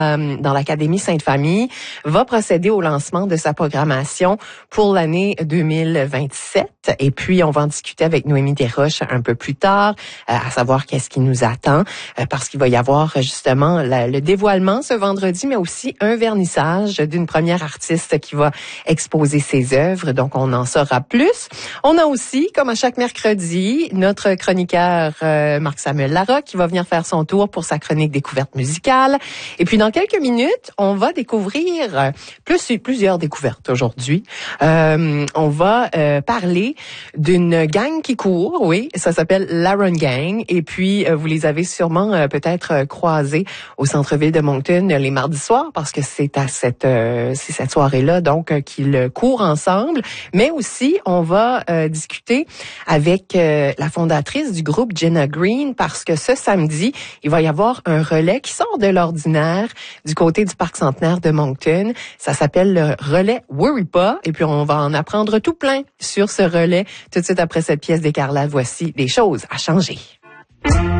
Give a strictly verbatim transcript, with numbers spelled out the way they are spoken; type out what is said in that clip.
dans l'Académie Sainte-Famille, va procéder au lancement de sa programmation pour l'année deux mille vingt-sept. Et puis, on va en discuter avec Noémie Desroches un peu plus tard, euh, à savoir qu'est-ce qui nous attend, euh, parce qu'il va y avoir justement la, le dévoilement ce vendredi, mais aussi un vernissage d'une première artiste qui va exposer ses œuvres. Donc, on en saura plus. On a aussi, comme à chaque mercredi, notre chroniqueur euh, Marc-Samuel Larocque qui va venir faire son tour pour sa chronique découverte musicale. Et puis, dans quelques minutes, on va découvrir plus, plusieurs découvertes aujourd'hui. Euh, on va euh, parler d'une gang qui court, oui, ça s'appelle la Run Gang. Et puis, euh, vous les avez sûrement euh, peut-être euh, croisés au centre-ville de Moncton euh, les mardis soirs, parce que c'est à cette euh, c'est cette soirée-là donc euh, qu'ils courent ensemble. Mais aussi, on va euh, discuter avec euh, la fondatrice du groupe Jenna Green, parce que ce samedi, il va y avoir un relais qui sort de l'ordinaire du côté du Parc Centenaire de Moncton. Ça s'appelle le relais Worry Pas. Et puis, on va en apprendre tout plein sur ce relais tout de suite après cette pièce d'Écarlate. Voici des choses à changer.